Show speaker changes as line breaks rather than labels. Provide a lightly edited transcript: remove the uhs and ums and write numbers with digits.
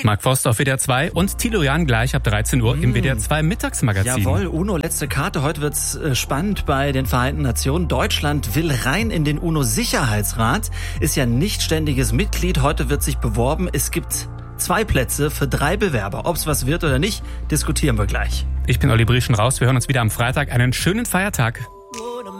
Marc Forster auf WDR 2 und Thilo Jahn gleich ab 13 Uhr im WDR 2 Mittagsmagazin.
Jawohl, UNO, letzte Karte. Heute wird's spannend bei den Vereinten Nationen. Deutschland will rein in den UNO-Sicherheitsrat, ist ja nicht ständiges Mitglied. Heute wird sich beworben. Es gibt 2 Plätze für 3 Bewerber. Ob's was wird oder nicht, diskutieren wir gleich.
Ich bin Olli Brieschen raus. Wir hören uns wieder am Freitag. Einen schönen Feiertag.